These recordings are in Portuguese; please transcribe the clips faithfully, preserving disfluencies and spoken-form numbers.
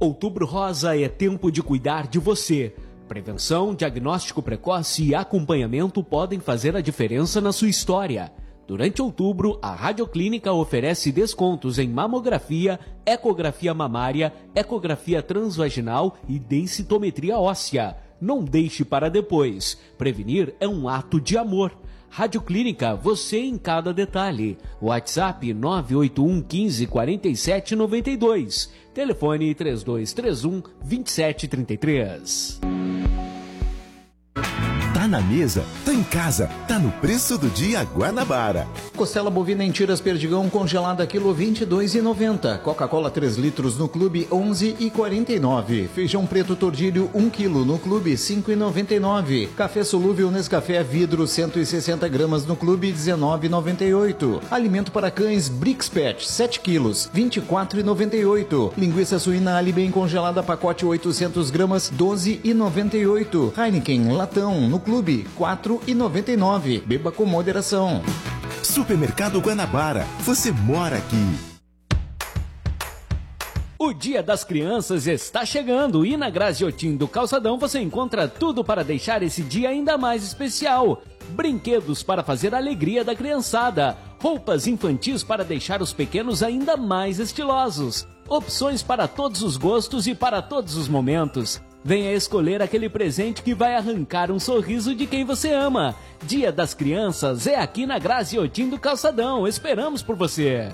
Outubro Rosa é tempo de cuidar de você. Prevenção, diagnóstico precoce e acompanhamento podem fazer a diferença na sua história. Durante outubro, a Radioclínica oferece descontos em mamografia, ecografia mamária, ecografia transvaginal e densitometria óssea. Não deixe para depois. Prevenir é um ato de amor. Radioclínica, você em cada detalhe. WhatsApp nove oito um um cinco quatro sete nove dois. Telefone três dois três um, dois sete três três. Tá na mesa, tá em casa, tá no preço do dia Guanabara. Costela bovina em tiras perdigão congelada quilo vinte e dois reais e noventa centavos. Coca-Cola três litros no clube onze reais e quarenta e nove centavos. Feijão preto tordilho um quilo no clube cinco reais e noventa e nove centavos. Café solúvel Nescafé vidro cento e sessenta gramas no clube dezenove reais e noventa e oito centavos. Alimento para cães Brix Pet sete quilos vinte e quatro reais e noventa e oito centavos. Linguiça suína Alibem congelada pacote oitocentas gramas doze reais e noventa e oito centavos. Heineken latão no clube quatro reais e noventa e nove centavos. Beba com moderação. Supermercado Guanabara, você mora aqui. O Dia das Crianças está chegando e na Graziotin do Calçadão você encontra tudo para deixar esse dia ainda mais especial. Brinquedos para fazer a alegria da criançada, roupas infantis para deixar os pequenos ainda mais estilosos, opções para todos os gostos e para todos os momentos. Venha escolher aquele presente que vai arrancar um sorriso de quem você ama. Dia das Crianças é aqui na Graziotin do Calçadão. Esperamos por você.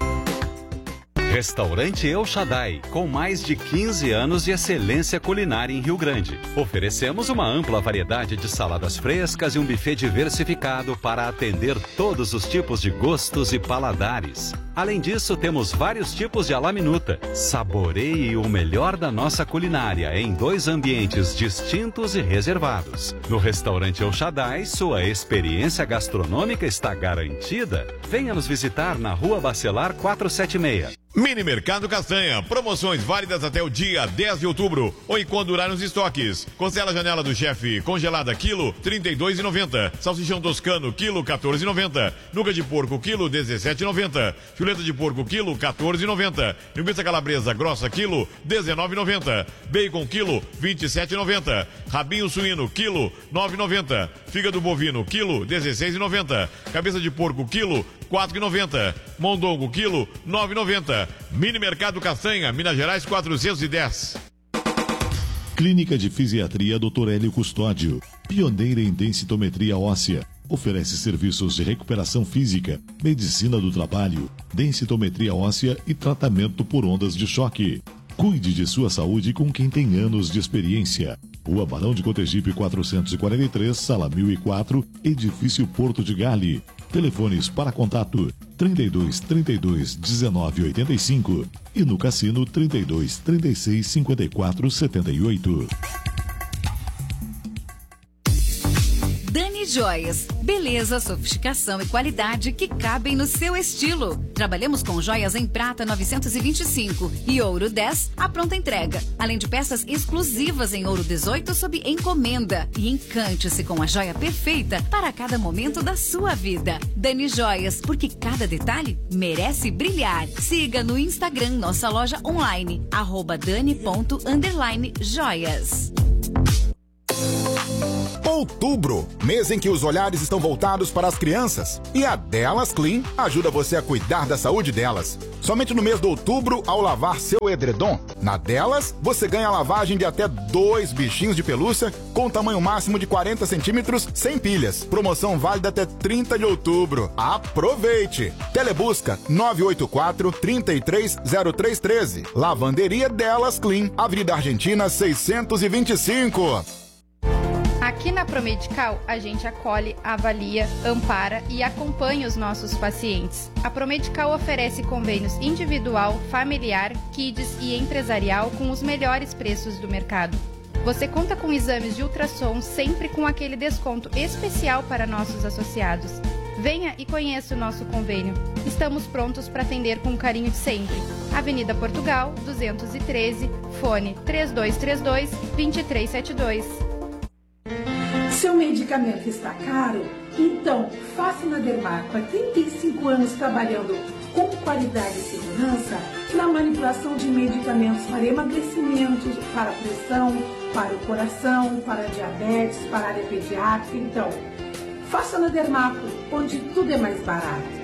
Restaurante El Shaddai, com mais de quinze anos de excelência culinária em Rio Grande. Oferecemos uma ampla variedade de saladas frescas e um buffet diversificado para atender todos os tipos de gostos e paladares. Além disso, temos vários tipos de alaminuta. Saboreie o melhor da nossa culinária em dois ambientes distintos e reservados. No Restaurante El Shaddai, sua experiência gastronômica está garantida. Venha nos visitar na Rua Bacelar quatrocentos e setenta e seis. Mini Mercado Castanha, promoções válidas até o dia dez de outubro ou enquanto durarem os estoques. Costela Janela do Chefe, congelada quilo, trinta e dois reais e noventa centavos. Salsichão toscano, quilo, quatorze reais e noventa centavos. Nuca de porco, quilo, dezessete reais e noventa centavos. Chuleta de porco, quilo, quatorze reais e noventa centavos. Linguiça calabresa grossa, quilo, dezenove reais e noventa centavos. Bacon, quilo, vinte e sete reais e noventa centavos. Rabinho suíno, quilo, nove reais e noventa centavos. Fígado bovino, quilo, dezesseis reais e noventa centavos. Cabeça de porco, quilo, quatro reais e noventa centavos. Mondongo, quilo, nove reais e noventa centavos. Mini Mercado Castanha, Minas Gerais quatrocentos e dez. Clínica de Fisiatria doutor Hélio Custódio, pioneira em densitometria óssea. Oferece serviços de recuperação física, medicina do trabalho, densitometria óssea e tratamento por ondas de choque. Cuide de sua saúde com quem tem anos de experiência. Rua Barão de Cotegipe quatrocentos e quarenta e três, sala mil e quatro, edifício Porto de Gale. Telefones para contato trinta e dois, trinta e dois, dezenove, oitenta e cinco e no Cassino trinta e dois, trinta e seis, cinquenta e quatro, setenta e oito. Dani Joias, beleza, sofisticação e qualidade que cabem no seu estilo. Trabalhamos com joias em prata novecentos e vinte e cinco e ouro dez à pronta entrega, além de peças exclusivas em ouro dezoito sob encomenda. E encante-se com a joia perfeita para cada momento da sua vida. Dani Joias, porque cada detalhe merece brilhar. Siga no Instagram nossa loja online, arroba dani ponto underline joias. Outubro, mês em que os olhares estão voltados para as crianças. E a Delas Clean ajuda você a cuidar da saúde delas. Somente no mês de outubro, ao lavar seu edredom, na Delas, você ganha a lavagem de até dois bichinhos de pelúcia com tamanho máximo de quarenta centímetros, sem pilhas. Promoção válida até trinta de outubro. Aproveite! Telebusca nove oito quatro, trinta e três, zero três treze. Lavanderia Delas Clean, Avenida Argentina seiscentos e vinte e cinco. Aqui na Promedical, a gente acolhe, avalia, ampara e acompanha os nossos pacientes. A Promedical oferece convênios individual, familiar, kids e empresarial com os melhores preços do mercado. Você conta com exames de ultrassom sempre com aquele desconto especial para nossos associados. Venha e conheça o nosso convênio. Estamos prontos para atender com o carinho de sempre. Avenida Portugal, duzentos e treze, fone três dois três dois, dois três sete dois. Seu medicamento está caro? Então, faça na Dermarco. Há trinta e cinco anos trabalhando com qualidade e segurança, na manipulação de medicamentos para emagrecimento, para pressão, para o coração, para diabetes, para a área pediátrica. Então, faça na Dermaco, onde tudo é mais barato.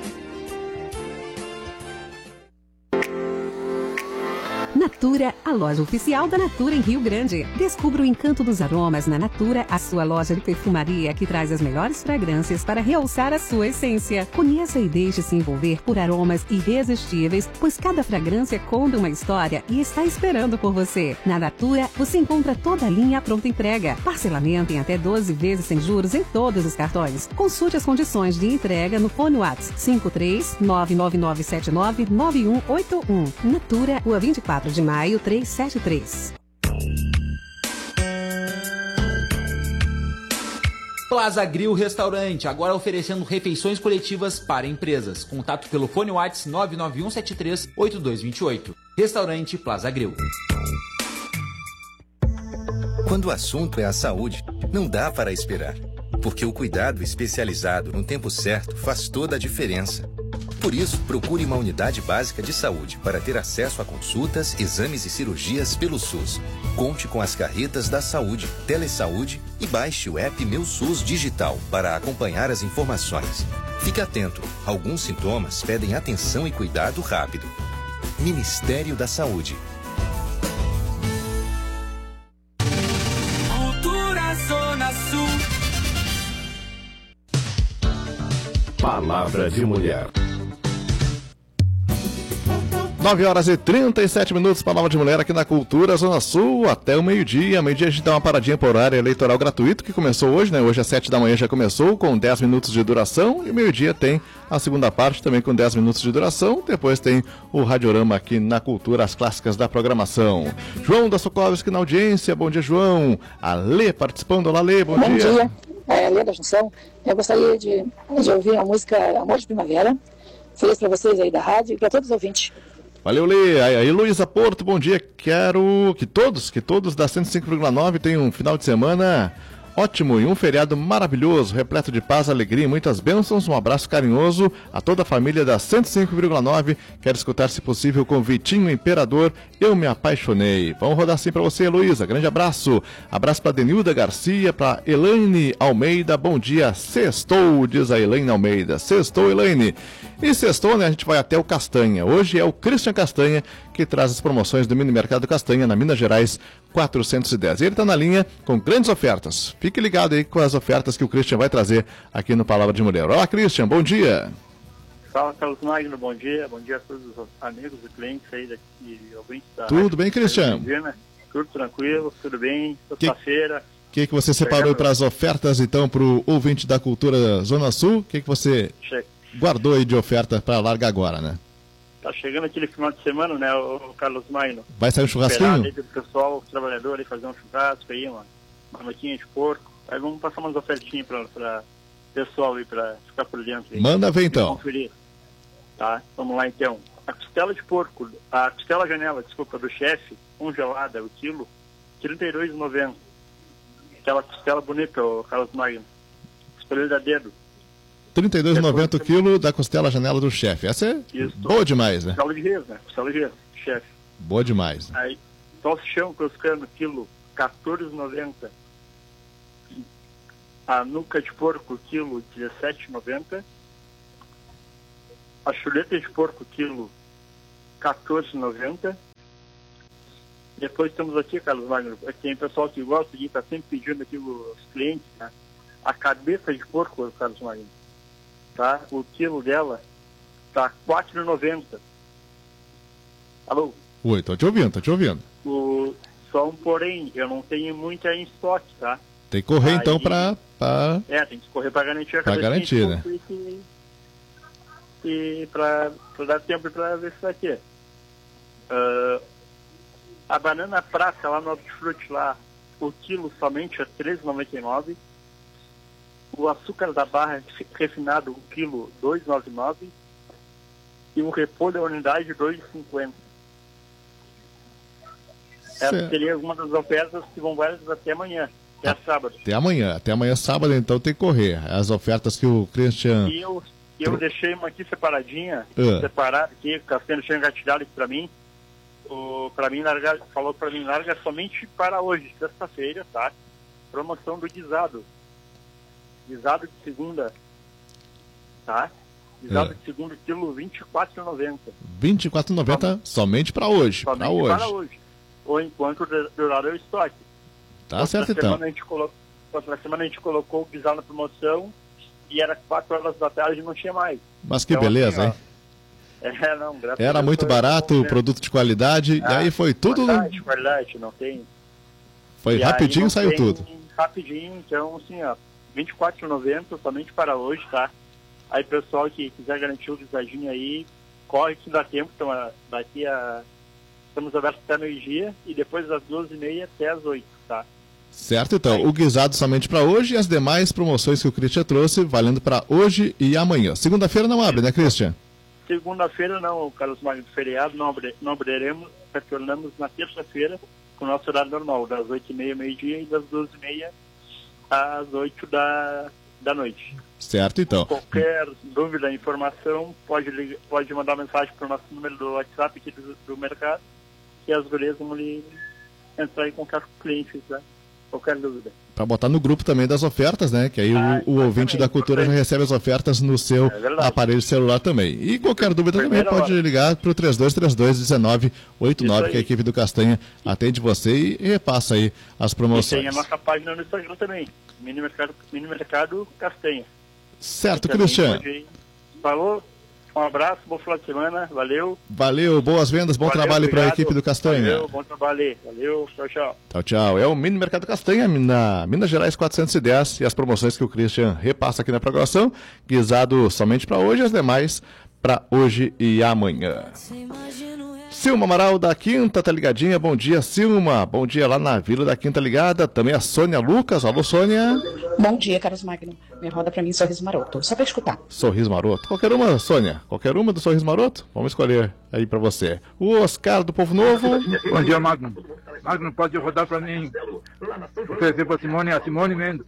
Natura, a loja oficial da Natura em Rio Grande. Descubra o encanto dos aromas na Natura, a sua loja de perfumaria que traz as melhores fragrâncias para realçar a sua essência. Conheça e deixe-se envolver por aromas irresistíveis, pois cada fragrância conta uma história e está esperando por você. Na Natura, você encontra toda a linha à pronta entrega. Parcelamento em até doze vezes sem juros em todos os cartões. Consulte as condições de entrega no fone WhatsApp cinco três nove nove nove sete nove nove um oito um. Natura, Rua vinte e quatro de maio, trezentos e setenta e três. Plaza Grill Restaurante, agora oferecendo refeições coletivas para empresas. Contato pelo fone WhatsApp nove nove um sete três oito dois dois oito. Restaurante Plaza Grill. Quando o assunto é a saúde, não dá para esperar, porque o cuidado especializado no tempo certo faz toda a diferença. Por isso, procure uma unidade básica de saúde para ter acesso a consultas, exames e cirurgias pelo SUS. Conte com as carretas da saúde, Telesaúde e baixe o app Meu SUS Digital para acompanhar as informações. Fique atento, alguns sintomas pedem atenção e cuidado rápido. Ministério da Saúde. Cultura Zona Sul. Palavra de Mulher. nove horas e trinta e sete minutos, Palavra de Mulher aqui na Cultura Zona Sul, até o meio-dia. Meio-dia a gente dá uma paradinha por horário eleitoral gratuito, que começou hoje, né? Hoje às sete da manhã já começou, com dez minutos de duração. E meio-dia tem a segunda parte também com dez minutos de duração. Depois tem o Radiorama aqui na Cultura, as clássicas da programação. João da Sokovski na audiência, bom dia, João. A Lê participando, olá, Lê, bom, bom dia. Bom dia, é, Lê da Junção. Eu gostaria de, de ouvir a música Amor de Primavera. Feliz para vocês aí da rádio e para todos os ouvintes. Valeu, Lê. Aí, aí, Luísa Porto, bom dia. Quero que todos, que todos da cento e cinco vírgula nove tenham um final de semana ótimo e um feriado maravilhoso, repleto de paz, alegria e muitas bênçãos. Um abraço carinhoso a toda a família da cento e cinco vírgula nove. Quero escutar, se possível, com Vitinho Imperador, Eu Me Apaixonei. Vamos rodar assim para você, Luísa. Grande abraço. Abraço para Denilda Garcia, para Elaine Almeida. Bom dia, sextou, diz a Elaine Almeida. Sextou, Elaine. E sextou, né? A gente vai até o Castanha. Hoje é o Christian Castanha que traz as promoções do Mini Mercado Castanha na Minas Gerais quatrocentos e dez. E ele está na linha com grandes ofertas. Fique ligado aí com as ofertas que o Christian vai trazer aqui no Palavra de Mulher. Olá, Christian, bom dia. Fala, Carlos Magno, bom dia. Bom dia a todos os amigos e clientes aí daqui, ouvintes da Tudo Rádio bem, Christian? Dia, tudo tranquilo, tudo bem, sexta-feira. O que, que você separou para as ofertas, então, para o ouvinte da Cultura Zona Sul? O que, que você che... guardou aí de oferta para largar agora, né? Tá chegando aquele final de semana, né, o Carlos Magno? Vai sair um churrasquinho? Aí do pessoal, o trabalhador aí fazer um churrasco aí, uma, uma notinha de porco. Aí vamos passar umas ofertinhas para pessoal aí, para ficar por dentro. Aí. Manda ver então. Conferir. Tá, vamos lá então. A costela de porco, a costela janela, desculpa, do chefe, congelada, o quilo, trinta e dois reais e noventa centavos. Aquela costela bonita, o Carlos Magno. Escolhida a dedo. trinta e dois reais e noventa centavos o quilo da costela janela do chefe. Essa é Isso. boa demais, né? Costela de res, né? Costela de res, chefe. Boa demais. Né? Aí, salsichão cruscano, quilo, quatorze reais e noventa centavos. A nuca de porco, quilo, dezessete reais e noventa centavos. A chuleta de porco, quilo, quatorze reais e noventa centavos. Depois temos aqui, Carlos Magno, tem pessoal que gosta de estar sempre pedindo aqui os clientes, né? A cabeça de porco, Carlos Magno, tá? O quilo dela tá quatro reais e noventa centavos. Alô? Oi, tô te ouvindo, tô te ouvindo. O... Só um porém, eu não tenho muita em estoque, tá? Tem que correr, aí, então, para... Pra... É, tem que correr para garantir a cabeça. Para garantir, né? E, e para dar tempo para ver se vai ter. Uh, a banana prata lá no Hortifruti, lá, o quilo somente é três reais e noventa e nove centavos. O açúcar da barra refinado, o quilo, dois reais e noventa e nove centavos. E o repolho da unidade, dois reais e cinquenta centavos. Essa seria alguma das ofertas que vão válidas até amanhã, até sábado. Até amanhã, até amanhã sábado, então tem que correr. As ofertas que o Christian... E, o, que eu deixei uma aqui separadinha, Ah. separada aqui, o Castanho deixou engatilhado aqui pra mim. O, pra mim, largar, falou pra mim, larga somente para hoje, sexta-feira, tá? Promoção do guisado. Guisado de segunda, tá? Guisado É. de segunda, quilo vinte e quatro reais e noventa centavos. vinte e quatro reais e noventa centavos somente para hoje. Para Somente hoje. para hoje. Ou enquanto durar o estoque. Tá outra certo, semana então. A gente colocou, outra semana a gente colocou o guisado na promoção e era quatro horas da tarde e não tinha mais. Mas que Então, beleza, assim, hein? ó, É, não, graças a Era Deus muito foi barato, bom mesmo. produto de qualidade, e Ah, aí foi tudo. Qualidade, qualidade, não tem. Foi E rapidinho, aí não saiu tem- tudo. Rapidinho, então assim, ó, vinte e quatro reais e noventa centavos somente para hoje, tá? Aí pessoal que quiser garantir o guisadinho aí, corre que dá tempo, então ah, daqui a... Estamos abertos até meio-dia e depois das duas e meia até as oito, tá? Certo, então. O guisado somente para hoje e as demais promoções que o Christian trouxe, valendo para hoje e amanhã. Segunda-feira não abre, né, Christian? Segunda-feira não, Carlos Magno, feriado, não, abre, não abriremos, retornamos na terça-feira com o nosso horário normal, das oito e meia, meio-dia e das duas e meia às oito da, da noite. Certo, então. Qualquer dúvida, informação, pode, ligar, pode mandar mensagem para o nosso número do WhatsApp aqui do, do mercado, que as gurias vão lhe entrar em contato com o cliente, tá? Qualquer dúvida. Para botar no grupo também das ofertas, né? Que aí Ah, o, o ouvinte da cultura já recebe as ofertas no seu verdade. aparelho celular também. E qualquer dúvida Primeira também pode hora. ligar para o três dois três dois, um nove oito nove, Isso que a aí. equipe do Castanha atende você e, e repassa aí as E promoções. tem a nossa página no Instagram também, Mini Mercado, Mini Mercado Castanha. Certo, Também Christian. pode- Falou, um abraço, bom final de semana, valeu. Valeu, boas vendas, bom Valeu, trabalho para a obrigado. equipe do Castanha. Valeu, bom trabalho aí. Valeu, tchau, tchau. Tchau, tchau. É o Mini Mercado Castanha, na Minas Gerais quatrocentos e dez, e as promoções que o Christian repassa aqui na programação, guisado somente para hoje, as demais para hoje e amanhã. Silma Amaral da Quinta, tá ligadinha? Bom dia, Silma. Bom dia lá na Vila da Quinta ligada. Também a Sônia Lucas. Alô, Sônia. Bom dia, Carlos Magno. Me roda pra mim Sorriso Maroto. Só pra escutar. Sorriso Maroto. Qualquer uma, Sônia. Qualquer uma do Sorriso Maroto? Vamos escolher aí pra você. O Oscar do Povo Novo. Bom dia, Magno. Magno, pode rodar pra mim. Oferecer pra Simone, a Simone Mendes.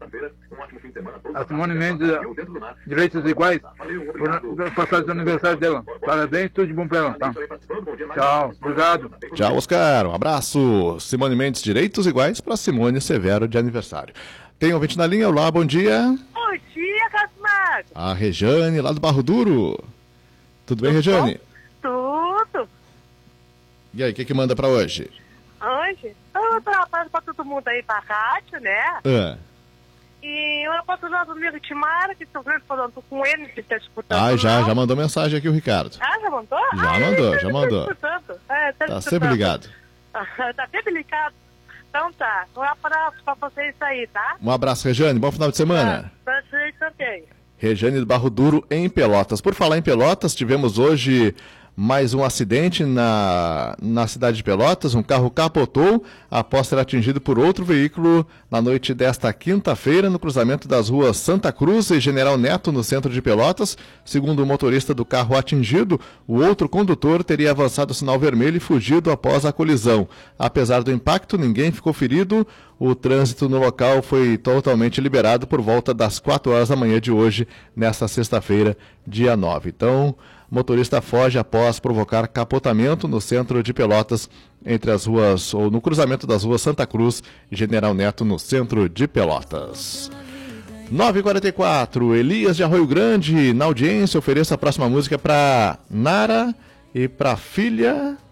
A Simone Mendes, direitos iguais, por passagem do aniversário dela. Parabéns, tudo de bom pra ela, tá? Tchau, obrigado. Tchau, Oscar. Um abraço. Simone Mendes, direitos iguais para Simone Severo de aniversário. Tem um ouvinte na linha. Olá, bom dia. Bom dia, Carlos Magno. A Rejane, lá do Barro Duro. Tudo bem, Rejane? Tudo. E aí, o que que manda pra hoje? Hoje, eu trabalho pra todo mundo aí pra rádio, né? Ah, E eu posso usar o amigo Timara, que estou falando com ele, que está escutando. ah já, não? já mandou mensagem aqui o Ricardo. Ah, já mandou? Já ah, mandou, ele já tá mandou. escutando. É, tá Tá escutando. sempre ligado. Tá sempre ligado. Então tá, um abraço pra vocês aí, tá? Um abraço, Rejane. Bom final de semana. Pra vocês também. Rejane do Barro Duro, em Pelotas. Por falar em Pelotas, tivemos hoje mais um acidente na, na cidade de Pelotas. Um carro capotou após ser atingido por outro veículo na noite desta quinta-feira, no cruzamento das ruas Santa Cruz e General Neto, no centro de Pelotas. Segundo o motorista do carro atingido, o outro condutor teria avançado o sinal vermelho e fugido após a colisão. Apesar do impacto, ninguém ficou ferido. O trânsito no local foi totalmente liberado por volta das quatro horas da manhã de hoje, nesta sexta-feira, dia nove. Então, o motorista foge após provocar capotamento no centro de Pelotas, entre as ruas, ou no cruzamento das ruas Santa Cruz e General Neto, no centro de Pelotas. nove e quarenta e quatro, Elias de Arroio Grande, na audiência, ofereça a próxima música para Nara e para filha